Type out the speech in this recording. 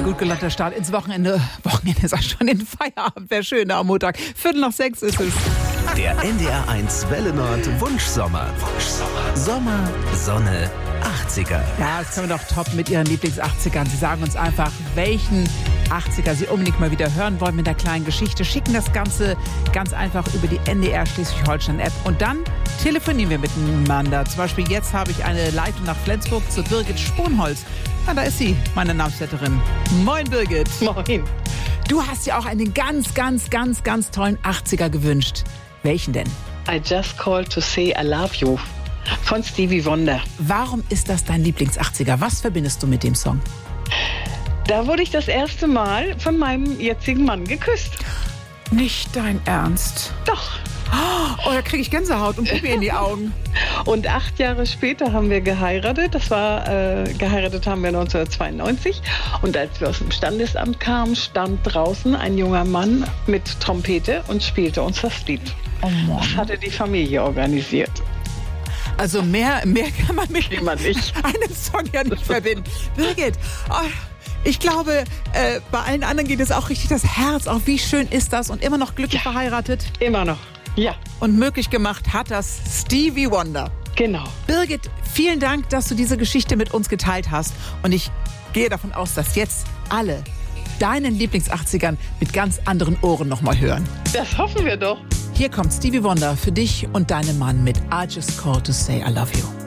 gut gelaunter Start ins Wochenende. Wochenende ist schon in Feierabend. Wäre schön, am Montag. 5:45 ist es. Der NDR1 Welle Nord Wunschsommer. Sommer, Sonne, 80er. Ja, das können wir doch top mit Ihren Lieblings-80ern. Sie sagen uns einfach, welchen 80er Sie unbedingt mal wieder hören wollen mit einer kleinen Geschichte. Schicken das Ganze ganz einfach über die NDR Schleswig-Holstein-App. Und dann telefonieren wir miteinander. Zum Beispiel jetzt habe ich eine Leitung nach Flensburg zu Birgit Sponholz. Na, da ist sie, meine Namensvetterin. Moin, Birgit. Moin. Du hast dir auch einen ganz tollen 80er gewünscht. Welchen denn? I Just Called to Say I Love You von Stevie Wonder. Warum ist das dein Lieblings-80er? Was verbindest du mit dem Song? Da wurde ich das erste Mal von meinem jetzigen Mann geküsst. Nicht dein Ernst. Doch. Oh, da kriege ich Gänsehaut und Puppi in die Augen. Und 8 Jahre später haben wir geheiratet. Geheiratet haben wir 1992. Und als wir aus dem Standesamt kamen, stand draußen ein junger Mann mit Trompete und spielte uns das Lied. Oh Mann. Das hatte die Familie organisiert. Also mehr kann man mit Immer nicht. einem Song ja nicht verbinden. Birgit, ich glaube, bei allen anderen geht es auch richtig das Herz auf. Wie schön ist das? Und immer noch glücklich verheiratet. Immer noch. Ja, Und möglich gemacht hat das Stevie Wonder. genau. Birgit, vielen Dank, dass du diese Geschichte mit uns geteilt hast. Und ich gehe davon aus, dass jetzt alle deinen Lieblings-80ern mit ganz anderen Ohren nochmal hören. Das hoffen wir doch. Hier kommt Stevie Wonder für dich und deinen Mann mit I Just Called to Say I Love You.